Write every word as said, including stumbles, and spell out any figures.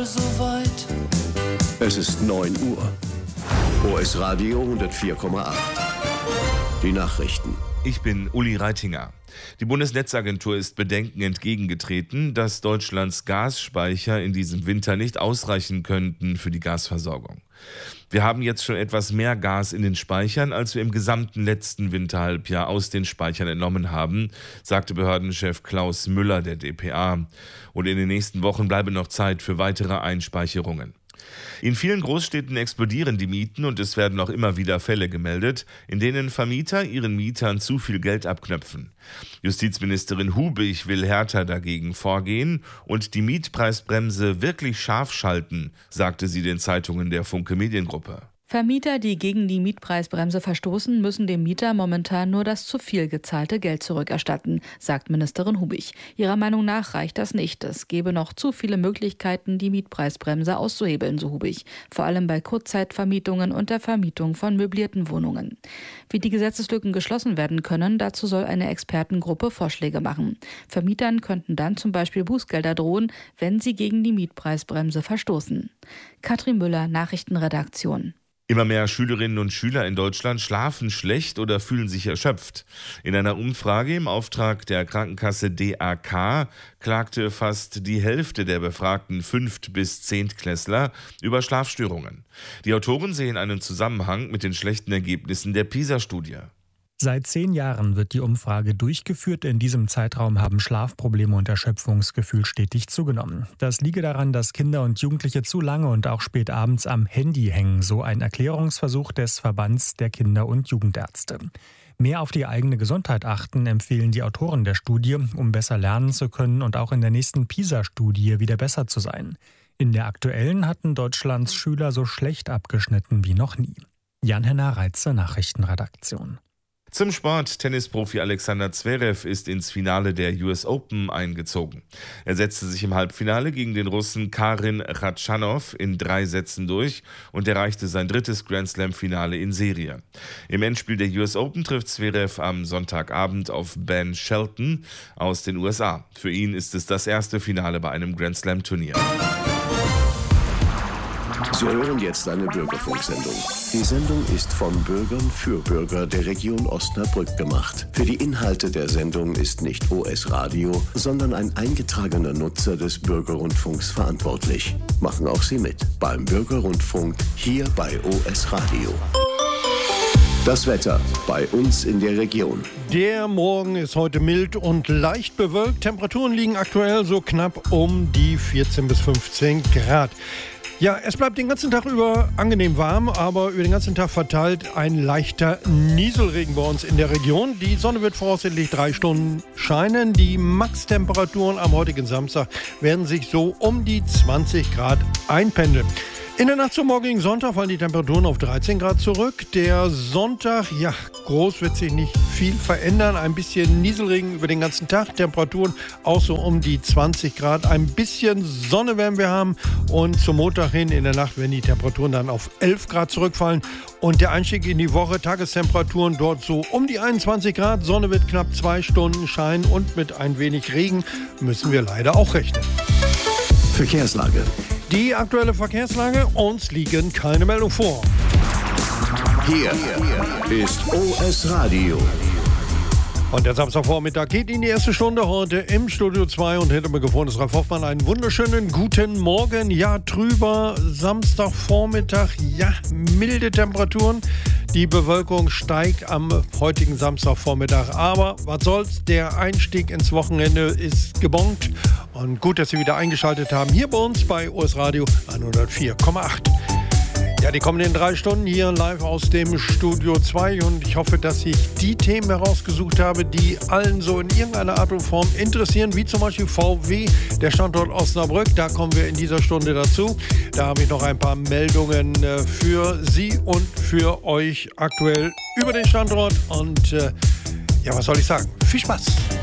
wohl soweit. Es ist neun Uhr. O S Radio hundertvier Komma acht. Die Nachrichten. Ich bin Uli Reitinger. Die Bundesnetzagentur ist Bedenken entgegengetreten, dass Deutschlands Gasspeicher in diesem Winter nicht ausreichen könnten für die Gasversorgung. Wir haben jetzt schon etwas mehr Gas in den Speichern, als wir im gesamten letzten Winterhalbjahr aus den Speichern entnommen haben, sagte Behördenchef Klaus Müller der d p a. Und in den nächsten Wochen bleibe noch Zeit für weitere Einspeicherungen. In vielen Großstädten explodieren die Mieten und es werden auch immer wieder Fälle gemeldet, in denen Vermieter ihren Mietern zu viel Geld abknöpfen. Justizministerin Hubig will härter dagegen vorgehen und die Mietpreisbremse wirklich scharf schalten, sagte sie den Zeitungen der Funke Mediengruppe. Vermieter, die gegen die Mietpreisbremse verstoßen, müssen dem Mieter momentan nur das zu viel gezahlte Geld zurückerstatten, sagt Ministerin Hubig. Ihrer Meinung nach reicht das nicht. Es gebe noch zu viele Möglichkeiten, die Mietpreisbremse auszuhebeln, so Hubig. Vor allem bei Kurzzeitvermietungen und der Vermietung von möblierten Wohnungen. Wie die Gesetzeslücken geschlossen werden können, dazu soll eine Expertengruppe Vorschläge machen. Vermietern könnten dann zum Beispiel Bußgelder drohen, wenn sie gegen die Mietpreisbremse verstoßen. Katrin Müller, Nachrichtenredaktion. Immer mehr Schülerinnen und Schüler in Deutschland schlafen schlecht oder fühlen sich erschöpft. In einer Umfrage im Auftrag der Krankenkasse D A K klagte fast die Hälfte der befragten Fünft- bis Zehntklässler über Schlafstörungen. Die Autoren sehen einen Zusammenhang mit den schlechten Ergebnissen der PISA-Studie. Seit zehn Jahren wird die Umfrage durchgeführt. In diesem Zeitraum haben Schlafprobleme und Erschöpfungsgefühl stetig zugenommen. Das liege daran, dass Kinder und Jugendliche zu lange und auch spät abends am Handy hängen, so ein Erklärungsversuch des Verbands der Kinder- und Jugendärzte. Mehr auf die eigene Gesundheit achten, empfehlen die Autoren der Studie, um besser lernen zu können und auch in der nächsten PISA-Studie wieder besser zu sein. In der aktuellen hatten Deutschlands Schüler so schlecht abgeschnitten wie noch nie. Jan-Henner Reitze, Nachrichtenredaktion. Zum Sport. Tennisprofi Alexander Zverev ist ins Finale der U S Open eingezogen. Er setzte sich im Halbfinale gegen den Russen Karin Khachanov in drei Sätzen durch und erreichte sein drittes Grand-Slam-Finale in Serie. Im Endspiel der U S Open trifft Zverev am Sonntagabend auf Ben Shelton aus den U S A. Für ihn ist es das erste Finale bei einem Grand-Slam-Turnier. Sie hören jetzt eine Bürgerfunksendung. Die Sendung ist von Bürgern für Bürger der Region Osnabrück gemacht. Für die Inhalte der Sendung ist nicht O S Radio, sondern ein eingetragener Nutzer des Bürgerrundfunks verantwortlich. Machen auch Sie mit beim Bürgerrundfunk hier bei O S Radio. Das Wetter bei uns in der Region. Der Morgen ist heute mild und leicht bewölkt. Temperaturen liegen aktuell so knapp um die vierzehn bis fünfzehn Grad. Ja, es bleibt den ganzen Tag über angenehm warm, aber über den ganzen Tag verteilt ein leichter Nieselregen bei uns in der Region. Die Sonne wird voraussichtlich drei Stunden scheinen. Die Max-Temperaturen am heutigen Samstag werden sich so um die zwanzig Grad einpendeln. In der Nacht zum morgigen Sonntag fallen die Temperaturen auf dreizehn Grad zurück. Der Sonntag, ja, groß wird sich nicht viel verändern. Ein bisschen Nieselregen über den ganzen Tag. Temperaturen auch so um die zwanzig Grad. Ein bisschen Sonne werden wir haben. Und zum Montag hin in der Nacht werden die Temperaturen dann auf elf Grad zurückfallen. Und der Einstieg in die Woche, Tagestemperaturen dort so um die einundzwanzig Grad. Sonne wird knapp zwei Stunden scheinen und mit ein wenig Regen müssen wir leider auch rechnen. Verkehrslage. Die aktuelle Verkehrslage, uns liegen keine Meldung vor. Hier ist O S Radio. Und der Samstagvormittag geht in die erste Stunde heute im Studio zwei und hinter mir gefunden ist Ralf Hoffmann. Einen wunderschönen guten Morgen. Ja, trüber Samstagvormittag, ja, milde Temperaturen. Die Bewölkung steigt am heutigen Samstagvormittag. Aber was soll's, der Einstieg ins Wochenende ist gebongt. Und gut, dass Sie wieder eingeschaltet haben hier bei uns bei O S Radio hundertvier Komma acht. Ja, die kommenden drei Stunden hier live aus dem Studio zwei und ich hoffe, dass ich die Themen herausgesucht habe, die allen so in irgendeiner Art und Form interessieren, wie zum Beispiel V W, der Standort Osnabrück. Da kommen wir in dieser Stunde dazu. Da habe ich noch ein paar Meldungen für Sie und für euch aktuell über den Standort und äh, ja, was soll ich sagen? Viel Spaß!